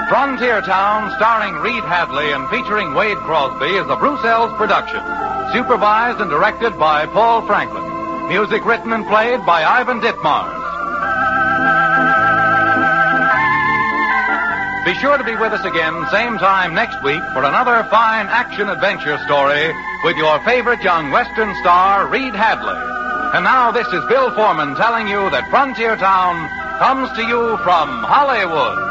Frontier Town, starring Reed Hadley and featuring Wade Crosby, is a Bruce Ells production. Supervised and directed by Paul Franklin. Music written and played by Ivan Ditmars. Be sure to be with us again, same time next week, for another fine action-adventure story with your favorite young Western star, Reed Hadley. And now this is Bill Foreman telling you that Frontier Town comes to you from Hollywood.